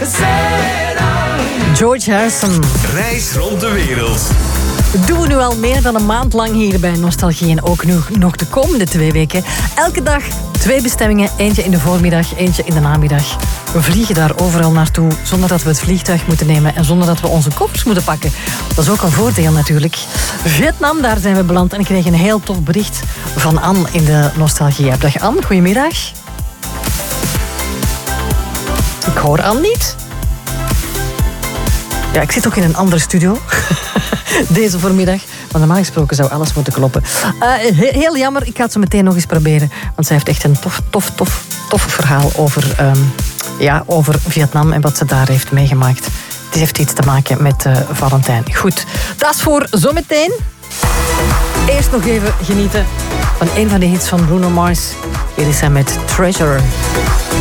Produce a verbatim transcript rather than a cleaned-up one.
George Harrison. Reis rond de wereld. Dat doen we nu al meer dan een maand lang hier bij Nostalgie. En ook nu nog de komende twee weken. Elke dag twee bestemmingen. Eentje in de voormiddag, eentje in de namiddag. We vliegen daar overal naartoe zonder dat we het vliegtuig moeten nemen en zonder dat we onze koffers moeten pakken. Dat is ook een voordeel natuurlijk. Vietnam, daar zijn we beland. En ik kreeg een heel tof bericht van Anne in de Nostalgie-app. Dag Anne, goedemiddag. Ik hoor Anne niet. Ja, ik zit ook in een andere studio. Deze voormiddag. Maar normaal gesproken zou alles moeten kloppen. Uh, heel jammer, ik ga het zo meteen nog eens proberen. Want zij heeft echt een tof, tof, tof, tof verhaal over, um, ja, over Vietnam en wat ze daar heeft meegemaakt. Het heeft iets te maken met uh, Valentijn. Goed, dat is voor zometeen. Eerst nog even genieten van een van de hits van Bruno Mars. Hier is hij met Treasure.